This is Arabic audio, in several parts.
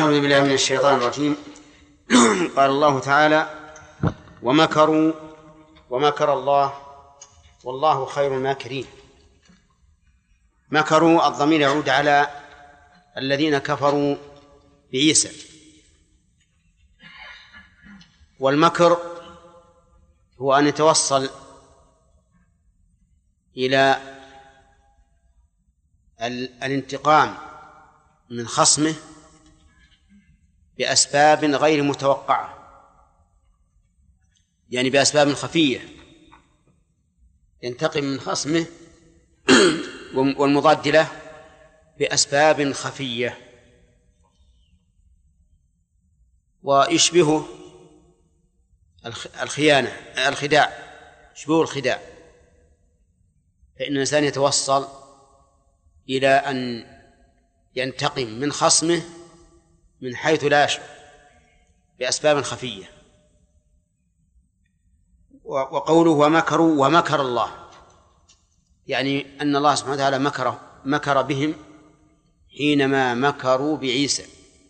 أعوذ بالله من الشيطان الرجيم. قال الله تعالى: ومكروا ومكر الله والله خير الماكرين. مكروا الضمير يعود على الذين كفروا بعيسى، والمكر هو أن يتوصل إلى الانتقام من خصمه بأسباب غير متوقعة، يعني بأسباب خفية، ينتقم من خصمه والمضاد له بأسباب خفية. ويشبهه الخداع، يشبهه الخداع، فإن الإنسان يتوصل إلى أن ينتقم من خصمه من حيث لا يشعر بأسباب خفية. وقوله ومكروا ومكر الله، يعني أن الله سبحانه وتعالى مكر بهم حينما مكروا بعيسى،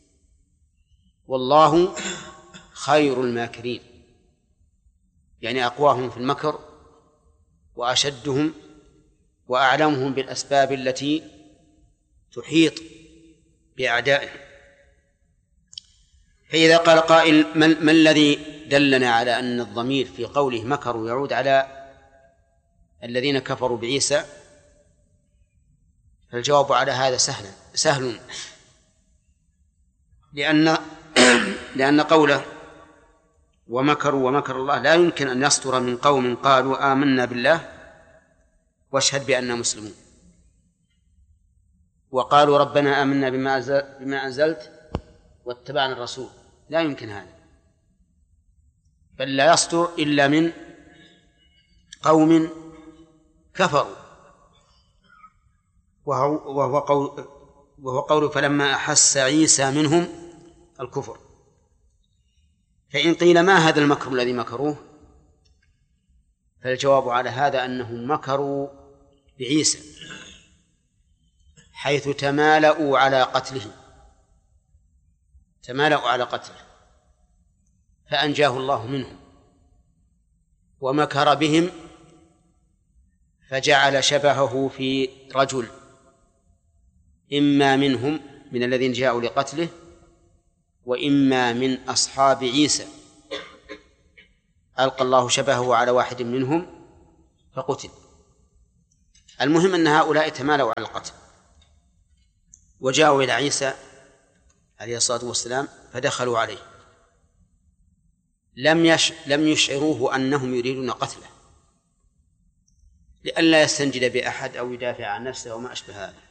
والله خير الماكرين، يعني أقواهم في المكر وأشدهم وأعلمهم بالأسباب التي تحيط بأعدائهم. فإذا قال قائل: ما الذي دلنا على أن الضمير في قوله مكروا يعود على الذين كفروا بعيسى؟ فالجواب على هذا سهل، لأن قوله ومكروا ومكر الله لا يمكن أن يصدر من قوم قالوا آمنا بالله واشهد بأننا مسلمون، وقالوا ربنا آمنا بما أنزلت واتبعنا الرسول. لا يمكن هذا، بل لا يصدر إلا من قوم كفروا، وهو قول فلما أحس عيسى منهم الكفر. فإن قيل ما هذا المكر الذي مكروه؟ فالجواب على هذا أنهم مكروا بعيسى حيث تمالؤوا على قتله، فأنجاه الله منهم، ومكر بهم فجعل شبهه في رجل إما منهم من الذين جاءوا لقتله، وإما من أصحاب عيسى، ألقى الله شبهه على واحد منهم فقتل. المهم أن هؤلاء تمالوا على القتل وجاءوا إلى عيسى عليه الصلاة والسلام فدخلوا عليه، لم يشعروه أنهم يريدون قتله لئلا يستنجد بأحد أو يدافع عن نفسه وما أشبه هذا،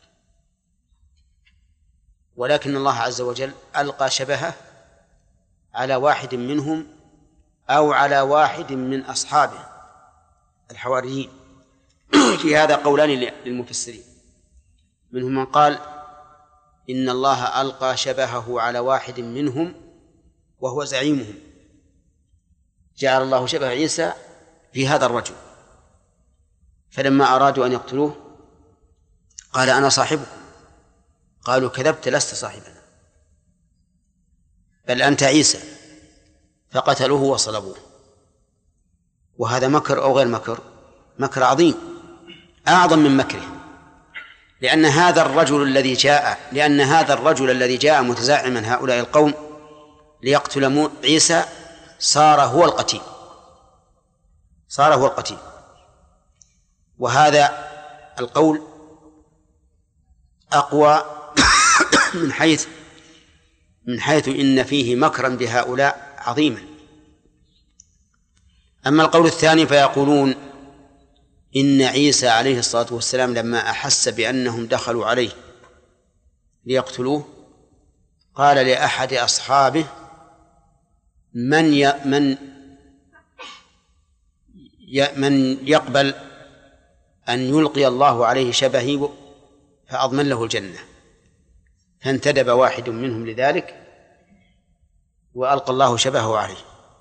ولكن الله عز وجل ألقى شبهه على واحد منهم أو على واحد من أصحابه الحواريين. في هذا قولان للمفسرين، منهم من قال إن الله ألقى شبهه على واحد منهم وهو زعيمهم، جعل الله شبه عيسى في هذا الرجل، فلما أرادوا أن يقتلوه قال أنا صاحبكم، قالوا كذبت لست صاحبنا بل أنت عيسى، فقتلوه وصلبوه. وهذا مكر أو غير مكر؟ مكر عظيم، أعظم من مكره، لأن هذا الرجل الذي جاء متزعما هؤلاء القوم ليقتل عيسى صار هو القتيل. وهذا القول أقوى من حيث إن فيه مكرا بهؤلاء عظيما. أما القول الثاني فيقولون إن عيسى عليه الصلاة والسلام لما أحس بأنهم دخلوا عليه ليقتلوه قال لأحد أصحابه من يقبل أن يلقي الله عليه شبهي فأضمن له الجنة، فانتدب واحد منهم لذلك وألقى الله شبهه عليه.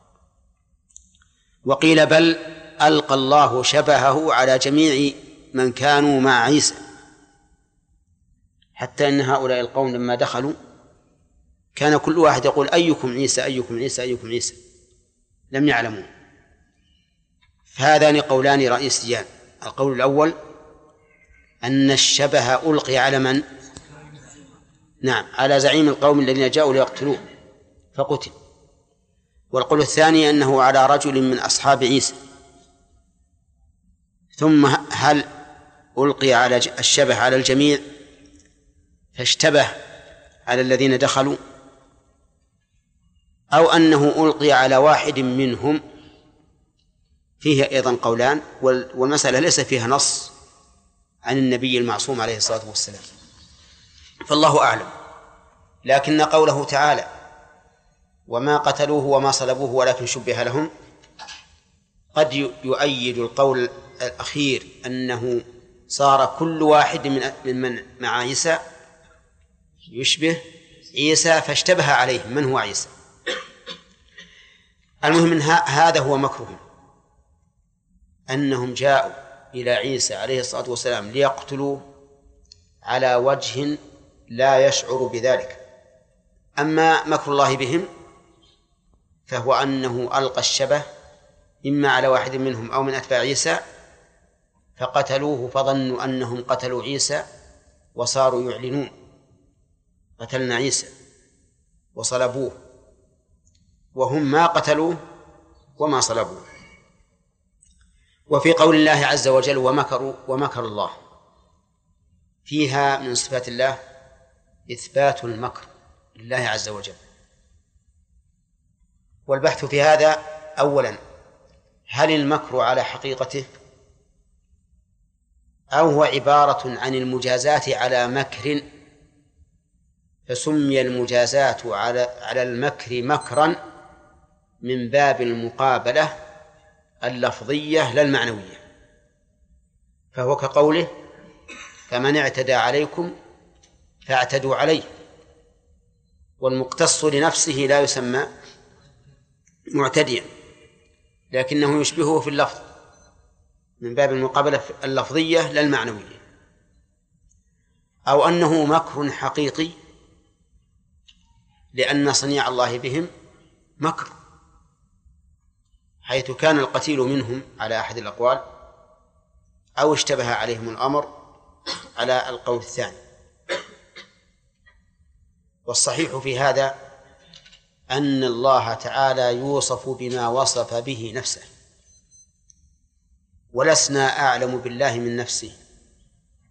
وقيل بل ألقى الله شبهه على جميع من كانوا مع عيسى، حتى إن هؤلاء القوم لما دخلوا كان كل واحد يقول أيكم عيسى أيكم عيسى أيكم عيسى، لم يعلموا. فهذان قولان رئيسيان. القول الأول أن الشبه ألقي على من؟ نعم، على زعيم القوم الذين جاءوا ليقتلوه فقتل. والقول الثاني أنه على رجل من أصحاب عيسى. ثم هل ألقي على الشبه على الجميع فاشتبه على الذين دخلوا، أو أنه ألقي على واحد منهم؟ فيه أيضا قولان، والمسألة ليس فيها نص عن النبي المعصوم عليه الصلاة والسلام، فالله أعلم. لكن قوله تعالى وما قتلوه وما صلبوه ولكن شبه لهم قد يؤيد القول الأخير أنه صار كل واحد من مع عيسى يشبه عيسى فاشتبه عليه من هو عيسى. المهم هذا هو مكرهم، أنهم جاءوا إلى عيسى عليه الصلاة والسلام ليقتلوه على وجه لا يشعر بذلك. أما مكر الله بهم فهو أنه ألقى الشبه إما على واحد منهم أو من أتباع عيسى فقتلوه، فظنوا أنهم قتلوا عيسى وصاروا يعلنون قتلنا عيسى وصلبوه، وهم ما قتلوه وما صلبوه. وفي قول الله عز وجل ومكروا ومكر الله، فيها من صفات الله إثبات المكر لله عز وجل. والبحث في هذا أولا هل المكر على حقيقته أو هو عبارة عن المجازات على مكر فسمي المجازات على المكر مكرا من باب المقابلة اللفظية لا المعنوية، فهو كقوله فمن اعتدى عليكم فاعتدوا عليه، والمقتص لنفسه لا يسمى معتديا لكنه يشبهه في اللفظ من باب المقابلة اللفظية لا المعنوية. أو أنه مكر حقيقي لأن صنيع الله بهم مكر، حيث كان القتيل منهم على أحد الأقوال أو اشتبه عليهم الأمر على القول الثاني. والصحيح في هذا أن الله تعالى يوصف بما وصف به نفسه، ولسنا أعلم بالله من نفسه،